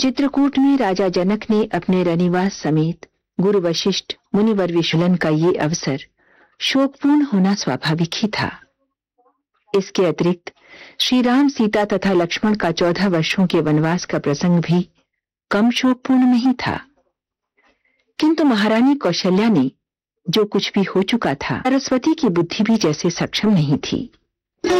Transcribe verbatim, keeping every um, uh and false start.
चित्रकूट में राजा जनक ने अपने रनिवास समेत गुरु वशिष्ठ मुनिवर विशुलन का ये अवसर शोकपूर्ण होना स्वाभाविक ही था। इसके अतिरिक्त श्री राम, सीता तथा लक्ष्मण का चौदह वर्षों के वनवास का प्रसंग भी कम शोकपूर्ण नहीं था। किंतु महारानी कौशल्या ने जो कुछ भी हो चुका था, सरस्वती की बुद्धि भी जैसे सक्षम नहीं थी।